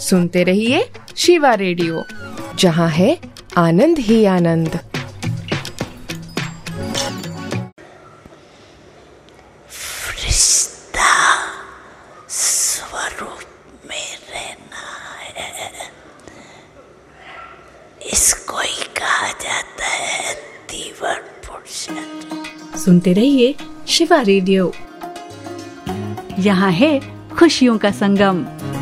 सुनते रहिए शिवा रेडियो, जहाँ है आनंद ही आनंद। फरिश्ता स्वरूप में रहना है, इसको ही कहा जाता है तीव्र पुरुष। सुनते रहिए शिवा रेडियो, यहाँ है खुशियों का संगम।